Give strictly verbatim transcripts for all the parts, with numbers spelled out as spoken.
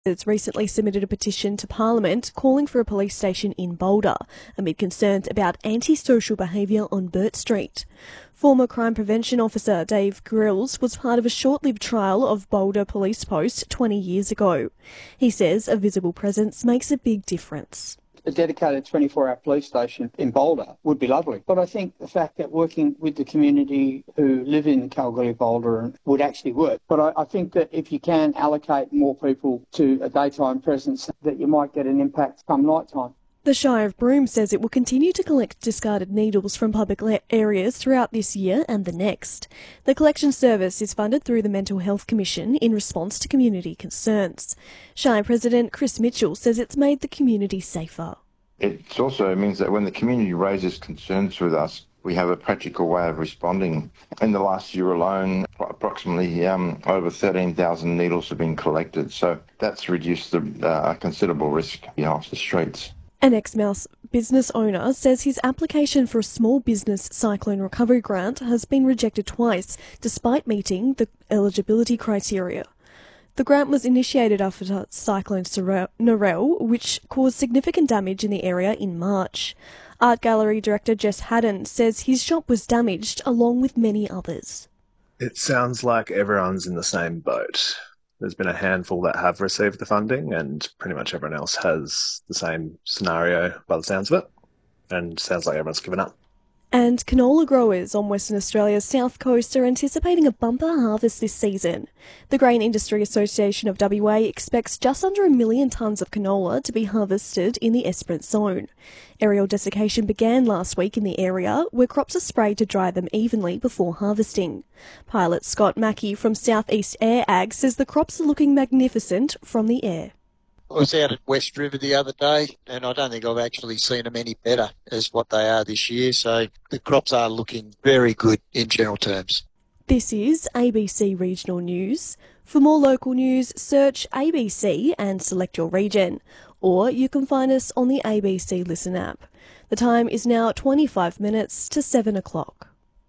It's recently submitted a petition to Parliament calling for a police station in Boulder amid concerns about antisocial behaviour on Burt Street. Former crime prevention officer Dave Grills was part of a short-lived trial of Boulder Police Post twenty years ago. He says a visible presence makes a big difference. A dedicated twenty-four hour police station in Boulder would be lovely. But I think the fact that working with the community who live in Kalgoorlie, Boulder would actually work. But I, I think that if you can allocate more people to a daytime presence, that you might get an impact come night time. The Shire of Broome says it will continue to collect discarded needles from public areas throughout this year and the next. The collection service is funded through the Mental Health Commission in response to community concerns. Shire President Chris Mitchell says it's made the community safer. It also means that when the community raises concerns with us, we have a practical way of responding. In the last year alone, approximately um, over thirteen thousand needles have been collected, so that's reduced the, uh, a considerable risk off the streets. An Exmouth business owner says his application for a small business cyclone recovery grant has been rejected twice, despite meeting the eligibility criteria. The grant was initiated after Cyclone Narelle, which caused significant damage in the area in March. Art Gallery director Jess Haddon says his shop was damaged along with many others. It sounds like everyone's in the same boat. There's been a handful that have received the funding and pretty much everyone else has the same scenario by the sounds of it. And sounds like everyone's given up. And canola growers on Western Australia's south coast are anticipating a bumper harvest this season. The Grain Industry Association of W A expects just under a million tonnes of canola to be harvested in the Esperance zone. Aerial desiccation began last week in the area, where crops are sprayed to dry them evenly before harvesting. Pilot Scott Mackey from South East Air Ag says the crops are looking magnificent from the air. I was out at West River the other day, and I don't think I've actually seen them any better as what they are this year. So the crops are looking very good in general terms. This is A B C Regional News. For more local news, search A B C and select your region. Or you can find us on the A B C Listen app. The time is now twenty-five minutes to seven o'clock.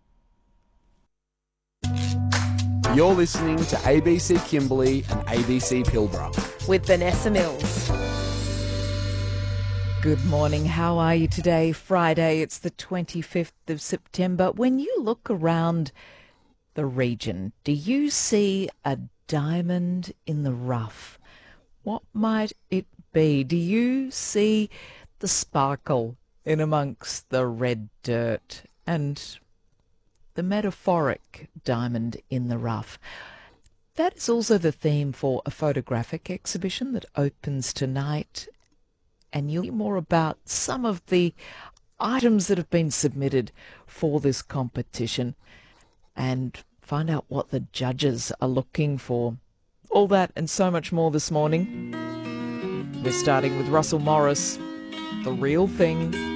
You're listening to A B C Kimberley and A B C Pilbara. With Vanessa Mills. Good morning. How are you today? Friday, it's the twenty-fifth of September. When you look around the region, do you see a diamond in the rough? What might it be? Do you see the sparkle in amongst the red dirt and the metaphoric diamond in the rough? That is also the theme for a photographic exhibition that opens tonight, and you'll hear more about some of the items that have been submitted for this competition and find out what the judges are looking for. All that and so much more this morning. We're starting with Russell Morris, The Real Thing.